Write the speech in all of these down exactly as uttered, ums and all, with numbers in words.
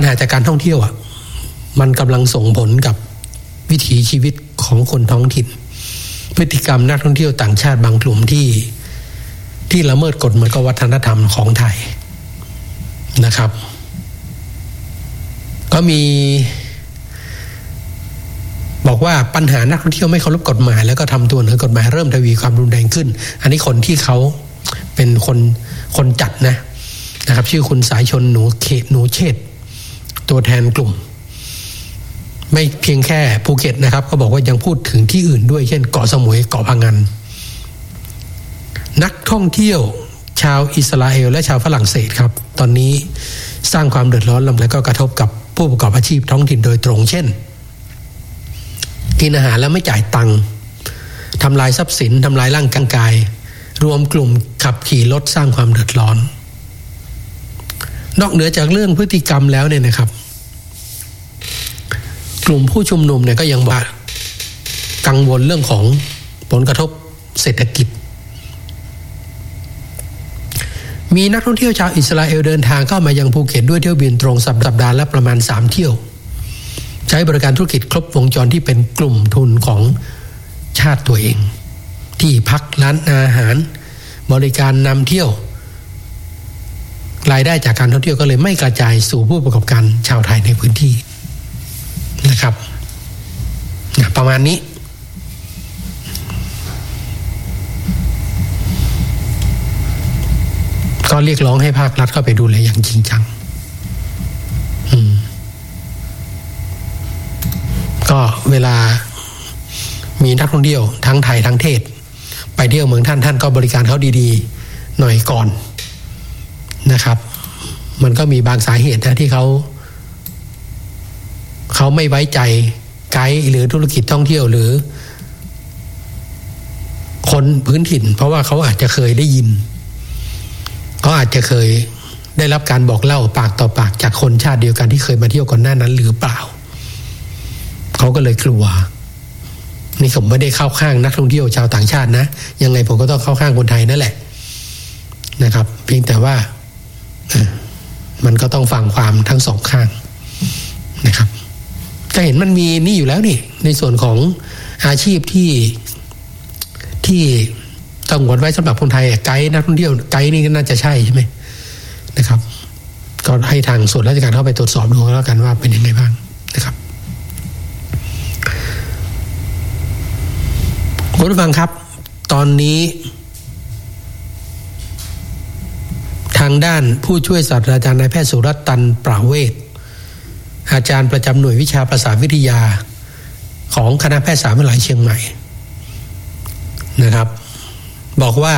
ญหาจากการท่องเที่ยวอ่ะมันกำลังส่งผลกับวิถีชีวิตของคนท้องถิ่นพฤติกรรมนักท่องเที่ยวต่างชาติบางกลุ่มที่ที่ละเมิดกฎเหมือนกับวัฒนธรรมของไทยนะครับก็มีบอกว่าปัญหานักท่องเที่ยวไม่เคารพกฎหมายแล้วก็ทำตัวเหนือกฎหมายเริ่มทวีความรุนแรงขึ้นอันนี้คนที่เขาเป็นคนคนจัดนะนะครับชื่อคุณสายชนหนูเขตหนูเชษตัวแทนกลุ่มไม่เพียงแค่ภูเก็ตนะครับเขาบอกว่ายังพูดถึงที่อื่นด้วยเช่นเกาะสมุยเกาะพังงานนักท่องเที่ยวชาวอิสราเอลและชาวฝรั่งเศสครับตอนนี้สร้างความเดือดร้อนและก็กระทบกับผู้ประกอบอาชีพท้องถิ่นโดยตรงเช่นกินอาหารแล้วไม่จ่ายตังค์ทำลายทรัพย์สินทำลายร่างกายรวมกลุ่มขับขี่รถสร้างความเดือดร้อนนอกเหนือจากเรื่องพฤติกรรมแล้วเนี่ยนะครับกลุ่มผู้ชุมนุมเนี่ยก็ยังบอกกังวลเรื่องของผลกระทบเศรษฐกิจมีนักท่องเที่ยวชาวอิสราเอลเดินทางเข้ามายังภูเก็ตด้วยเที่ยวบินตรงสัปดาห์ละประมาณสามเที่ยวใช้บริการธุรกิจครบวงจรที่เป็นกลุ่มทุนของชาติตัวเองที่พักร้านอาหารบริการนำเที่ยวรายได้จากการท่องเที่ยวก็เลยไม่กระจายสู่ผู้ประกอบการชาวไทยในพื้นที่นะครับประมาณนี้ก็เรียกร้องให้ภาครัฐเข้าไปดูแลอย่างจริงจังก็เวลามีนักท่องเที่ยวทั้งไทยทั้งเทศไปเที่ยวเมืองท่านท่านก็บริการเขาดีๆหน่อยก่อนนะครับมันก็มีบางสาเหตุนะที่เขาเขาไม่ไว้ใจไกด์หรือธุรกิจท่องเที่ยวหรือคนพื้นถิ่นเพราะว่าเขาอาจจะเคยได้ยินเขาอาจจะเคยได้รับการบอกเล่าปากต่อปากจากคนชาติเดียวกันที่เคยมาเที่ยวก่อนหน้านั้นหรือเปล่าเขาก็เลยกลัวนี่ผมไม่ได้เข้าข้างนักท่องเที่ยวชาวต่างชาตินะยังไงผมก็ต้องเข้าข้างคนไทยนั่นแหละนะครับเพียงแต่ว่ามันก็ต้องฟังความทั้งสองข้างนะครับจะเห็นมันมีนี่อยู่แล้วนี่ในส่วนของอาชีพที่ที่ต้องงดไว้สำหรับคนไทยไกด์นักท่องเที่ยวไกด์นี่ก็น่าจะใช่ใช่ไหมนะครับก็ให้ทางส่วนราชการเข้าไปตรวจสอบดูแล้วกันว่าเป็นยังไงบ้างนะครับคุณผู้ฟังครับตอนนี้ทางด้านผู้ช่วยศาสตราจารย์นายแพทย์สุรัตน์ตันประเวศอาจารย์ประจำหน่วยวิชาภาษาวิทยาของคณะแพทยศาสตร์มหาวิทยาลัยเชียงใหม่นะครับบอกว่า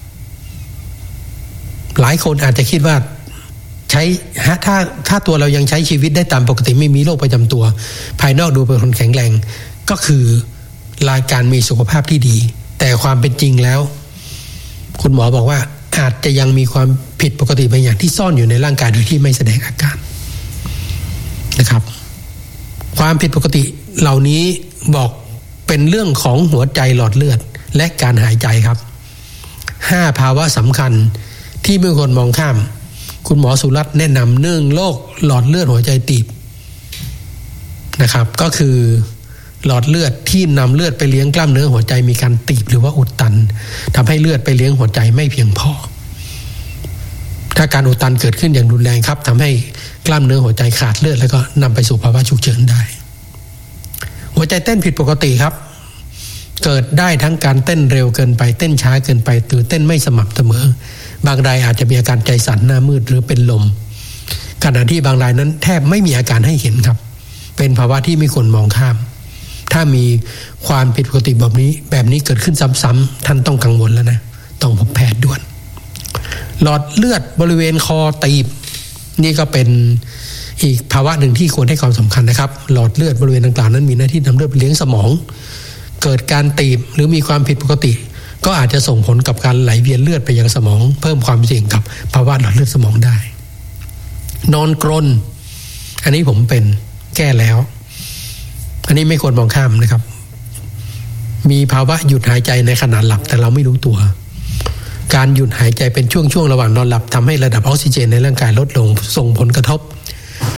หลายคนอาจจะคิดว่าใช้ถ้าถ้าตัวเรายังใช้ชีวิตได้ตามปกติไม่มีโรคประจำตัวภายนอกดูเป็นคนแข็งแรงก็คือรายการมีสุขภาพที่ดีแต่ความเป็นจริงแล้วคุณหมอบอกว่าอาจจะยังมีความผิดปกติบางอย่างที่ซ่อนอยู่ในร่างกายโดยที่ไม่แสดงอาการนะครับความผิดปกติเหล่านี้บอกเป็นเรื่องของหัวใจหลอดเลือดและการหายใจครับห้าภาวะสำคัญที่ไม่ควรมองข้ามคุณหมอสุรัตน์แนะนำเนื่องโรคหลอดเลือดหัวใจตีบนะครับก็คือหลอดเลือดที่นำเลือดไปเลี้ยงกล้ามเนื้อหัวใจมีการตีบหรือว่าอุดตันทำให้เลือดไปเลี้ยงหัวใจไม่เพียงพอถ้าการอุดตันเกิดขึ้นอย่างรุนแรงครับทำให้กล้ามเนื้อหัวใจขาดเลือดแล้วก็นำไปสู่ภาวะฉุกเฉินได้หัวใจเต้นผิดปกติครับเกิดได้ทั้งการเต้นเร็วเกินไปเต้นช้าเกินไปหรือเต้นไม่สม่ำเสมอบางรายอาจจะมีอาการใจสั่นหน้ามืดหรือเป็นลมขณะที่บางรายนั้นแทบไม่มีอาการให้เห็นครับเป็นภาวะที่ไม่ควรมองข้ามถ้ามีความผิดปกติแบบนี้แบบนี้เกิดขึ้นซ้ำๆท่านต้องกังวลแล้วนะต้องพบแพทย์ด่วนหลอดเลือดบริเวณคอตีบนี่ก็เป็นอีกภาวะหนึ่งที่ควรให้ความสำคัญนะครับหลอดเลือดบริเวณต่างๆนั้นมีหน้าที่นำเลือดไปเลี้ยงสมองเกิดการตีบหรือมีความผิดปกติก็อาจจะส่งผลกับการไหลเวียนเลือดไปยังสมองเพิ่มความเสี่ยงกับภาวะหลอดเลือดสมองได้นอนกรนอันนี้ผมเป็นแก้แล้วอันนี้ไม่ควรมองข้ามนะครับมีภาวะหยุดหายใจในขณะหลับแต่เราไม่รู้ตัวการหยุดหายใจเป็นช่วงๆระหว่างนอนหลับทำให้ระดับออกซิเจนในร่างกายลดลงส่งผลกระทบกับ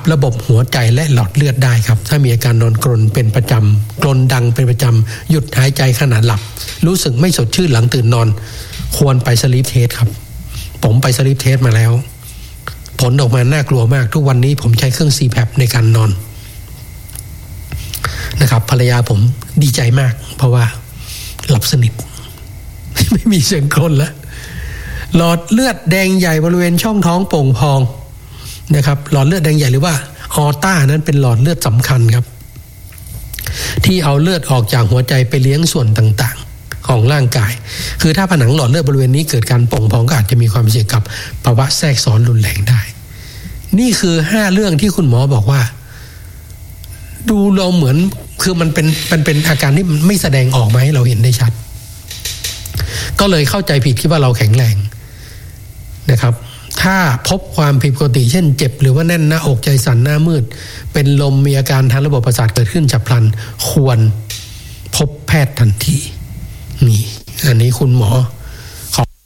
ระบบหัวใจและหลอดเลือดได้ครับถ้ามีอาการนอนกรนเป็นประจำกรนดังเป็นประจำหยุดหายใจขณะหลับรู้สึกไม่สดชื่นหลังตื่นนอนควรไปสลีปเทสครับผมไปสลีปเทสมาแล้วผลออกมาน่ากลัวมากทุกวันนี้ผมใช้เครื่อง ซี แพป ในการนอนนะครับภรรยาผมดีใจมากเพราะว่าหลับสนิท ไม่มีเสียงกรนแล้วหลอดเลือดแดงใหญ่บริเวณช่องท้องโป่งพองนะครับหลอดเลือดแดงใหญ่หรือว่าออต้านั้นเป็นหลอดเลือดสำคัญครับที่เอาเลือดออกจากหัวใจไปเลี้ยงส่วนต่างๆของร่างกายคือถ้าผนังหลอดเลือดบริเวณนี้เกิดการโป่งพองก็อาจจะมีความเสี่ยงกับภาวะแทรกซ้อนรุนแรงได้นี่คือห้าเรื่องที่คุณหมอบอกว่าดูเราเหมือนคือมันเป็นมันเป็นอาการที่ไม่แสดงออกมาให้เราเห็นได้ชัดก็เลยเข้าใจผิดคิดว่าเราแข็งแรงนะครับถ้าพบความผิดปกติเช่นเจ็บหรือว่าแน่นหน้าอกใจสั่นหน้ามืดเป็นลมมีอาการทางระบบประสาทเกิดขึ้นฉับพลันควรพบแพทย์ทันทีนี่อันนี้คุณหมอ